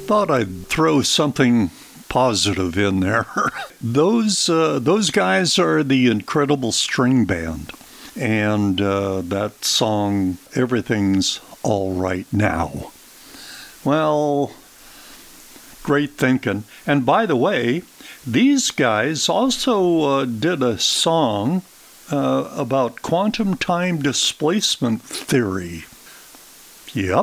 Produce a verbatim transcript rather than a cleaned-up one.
Thought I'd throw something positive in there. those uh, those guys are the Incredible String Band, and uh, that song, Everything's All Right Now. Well, great thinking. And by the way, these guys also uh, did a song uh, about quantum time displacement theory. Yep.